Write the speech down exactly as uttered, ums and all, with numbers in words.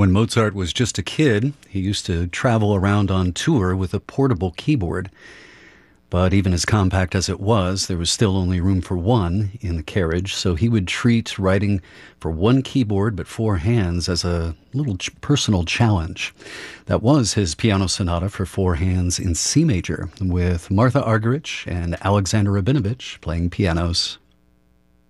When Mozart was just a kid, he used to travel around on tour with a portable keyboard. But even as compact as it was, there was still only room for one in the carriage, so he would treat writing for one keyboard but four hands as a little ch- personal challenge. That was his piano sonata for four hands in C major, with Martha Argerich and Alexander Rabinovich playing pianos.